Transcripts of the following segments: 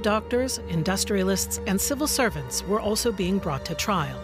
doctors, industrialists, and civil servants were also being brought to trial.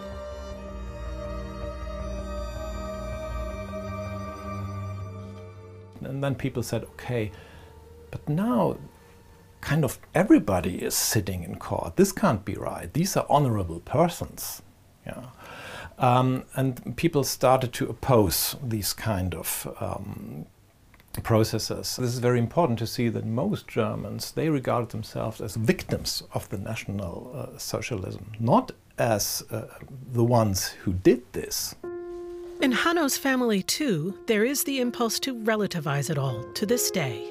And then people said, okay, but now kind of everybody is sitting in court. This can't be right. These are honorable persons. Yeah. And people started to oppose these kind of processes. This is very important to see that most Germans, they regarded themselves as victims of the National Socialism, not as the ones who did this. In Hanno's family, too, there is the impulse to relativize it all to this day.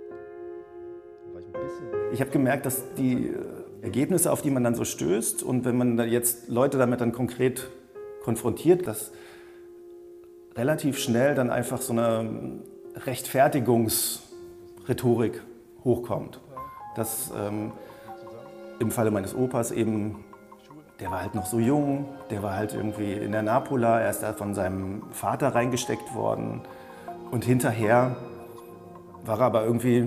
Ich habe gemerkt, dass die Ergebnisse, auf die man dann so stößt, und wenn man da jetzt Leute damit dann konkret konfrontiert, dass relativ schnell dann einfach so eine Rechtfertigungsrhetorik hochkommt. Dass im Falle meines Opas eben, der war halt noch so jung, der war halt irgendwie in der Napola, er ist da von seinem Vater reingesteckt worden und hinterher war er aber irgendwie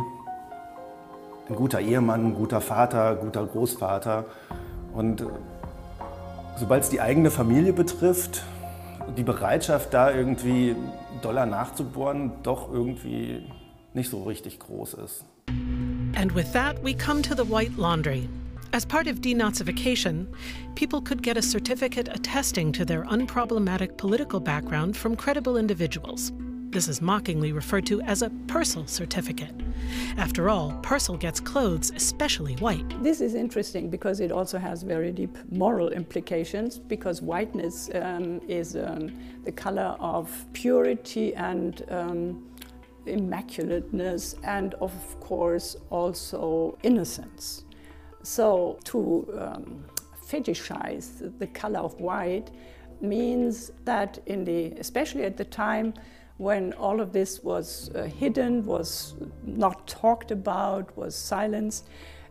ein guter Ehemann, ein guter Vater, guter Großvater. Und sobald es die eigene Familie betrifft, die Bereitschaft, da irgendwie doller nachzubohren, doch irgendwie nicht so richtig groß ist. And with that, we come to the white laundry. As part of denazification, people could get a certificate attesting to their unproblematic political background from credible individuals. This is mockingly referred to as a Purcell certificate. After all, Purcell gets clothes especially white. This is interesting because it also has very deep moral implications, because whiteness is the color of purity and immaculateness and, of course, also innocence. So to fetishize the color of white means that especially at the time when all of this was hidden, was not talked about, was silenced,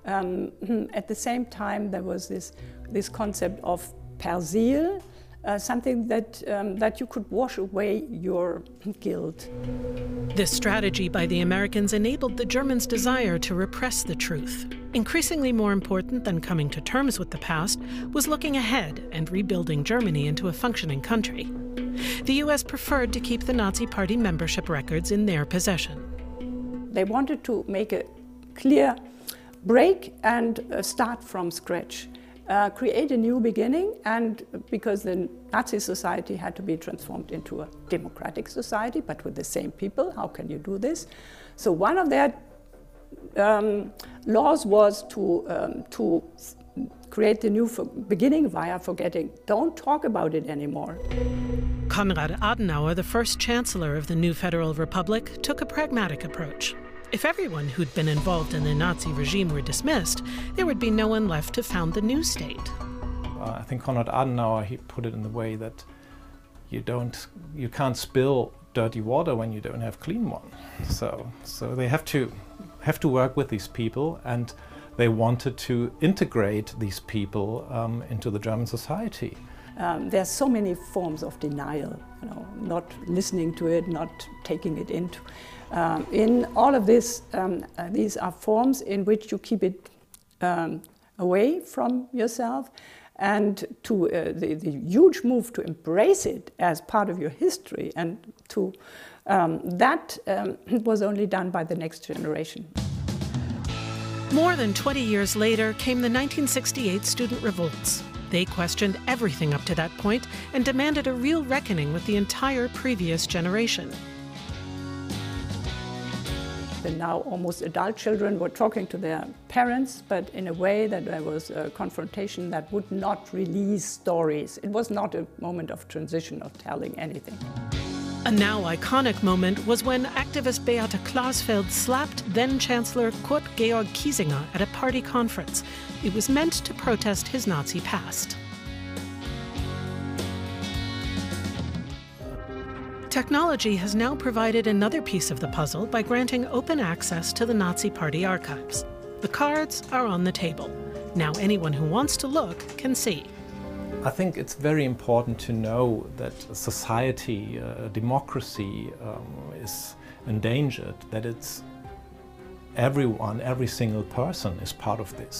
at the same time there was this concept of persil, something that you could wash away your guilt. This strategy by the Americans enabled the Germans' desire to repress the truth. Increasingly more important than coming to terms with the past was looking ahead and rebuilding Germany into a functioning country. The US preferred to keep the Nazi Party membership records in their possession. They wanted to make a clear break and start from scratch. Create a new beginning, and because the Nazi society had to be transformed into a democratic society, but with the same people, how can you do this? So one of their laws was to create the new beginning via forgetting. Don't talk about it anymore. Konrad Adenauer, the first chancellor of the new Federal Republic, took a pragmatic approach. If everyone who'd been involved in the Nazi regime were dismissed, there would be no one left to found the new state. I think Konrad Adenauer, he put it in the way that you can't spill dirty water when you don't have clean one. So they have to work with these people, and they wanted to integrate these people into the German society. There are so many forms of denial, not listening to it, not taking it into. In all of this, these are forms in which you keep it away from yourself, and to the huge move to embrace it as part of your history, and to that was only done by the next generation. More than 20 years later came the 1968 student revolts. They questioned everything up to that point and demanded a real reckoning with the entire previous generation. The now almost adult children were talking to their parents, but in a way that there was a confrontation that would not release stories. It was not a moment of transition, of telling anything. A now iconic moment was when activist Beate Klausfeld slapped then-Chancellor Kurt Georg Kiesinger at a party conference. It was meant to protest his Nazi past. Technology has now provided another piece of the puzzle by granting open access to the Nazi Party archives. The cards are on the table. Now anyone who wants to look can see. I think it's very important to know that society, democracy is endangered, that it's everyone, every single person is part of this.